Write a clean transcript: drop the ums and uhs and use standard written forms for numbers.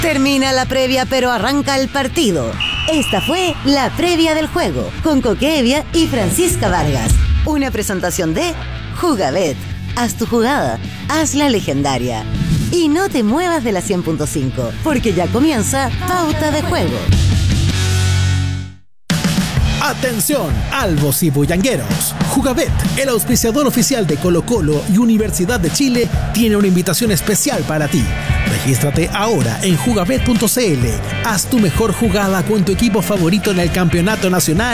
Termina la previa, pero arranca el partido. Esta fue la previa del juego, con Coque Evia y Francisca Vargas. Una presentación de Jugabet. Haz tu jugada, hazla legendaria. Y no te muevas de la 100.5, porque ya comienza Pauta de Juego. Atención, albos y bullangueros. Jugabet, el auspiciador oficial de Colo-Colo y Universidad de Chile, tiene una invitación especial para ti. Regístrate ahora en jugabet.cl. Haz tu mejor jugada con tu equipo favorito en el campeonato nacional